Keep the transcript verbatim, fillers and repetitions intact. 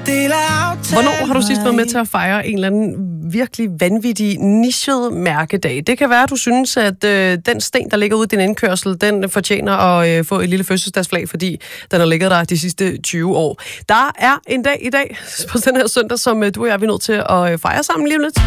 Hvornår har du sidst været med til at fejre en eller anden virkelig vanvittig nichet mærkedag? Det kan være, at du synes, at øh, den sten, der ligger ude i din indkørsel, den fortjener at øh, få et lille fødselsdagsflag, fordi den har ligget der de sidste tyve år. Der er en dag i dag på den her søndag, som øh, du og jeg er nødt til at øh, fejre sammen lige lidt.